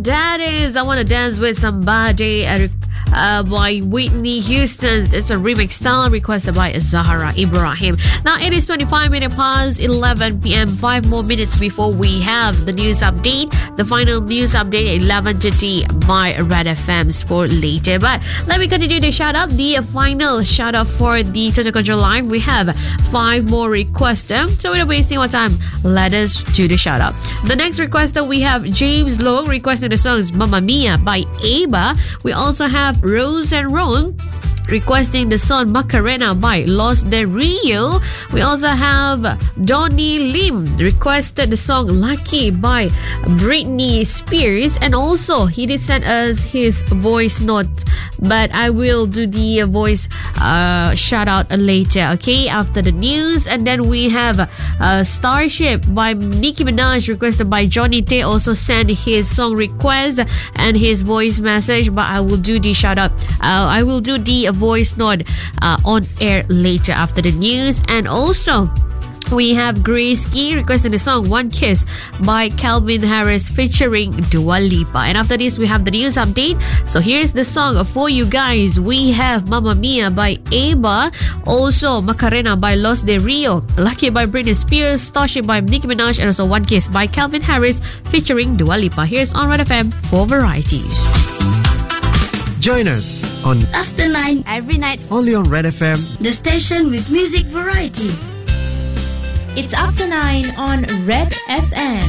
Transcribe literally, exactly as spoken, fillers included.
song, that is I Wanna Dance With Somebody uh, uh, by Whitney Houston. It's a remix style requested by Zahara Ibrahim. Now it is twenty-five minutes past eleven p.m. Five more minutes before we have the news update. The final news update at eleven thirty by Red F M's for later. But let me continue to shout out the final shout out for the Total Control Live. We have five more requests. So without wasting our time, let us do the shout out. The next requester we have James Long requesting the songs Mamma Mia by Ava. We also have Rose and Ron requesting the song Macarena by Los Del Rio. We also have Donnie Lim requested the song Lucky by Britney Spears, and also he did send us his voice note, but I will do the voice uh, shout out later, okay, after the news. And then we have uh, Starship by Nicki Minaj requested by Johnny Tay, also sent his song request and his voice message, but I will do the shout out uh, I will do the voice note uh, on air later after the news. And also we have Grace Key requesting the song One Kiss by Calvin Harris featuring Dua Lipa. And after this we have the news update. So here's the song for you guys. We have Mamma Mia by Ava, also Macarena by Los Del Rio, Lucky by Britney Spears, Starship by Nicki Minaj, and also One Kiss by Calvin Harris featuring Dua Lipa. Here's on Red F M for varieties. Join us on After nine every night, only on Red F M, the station with music variety. it's After nine on Red F M.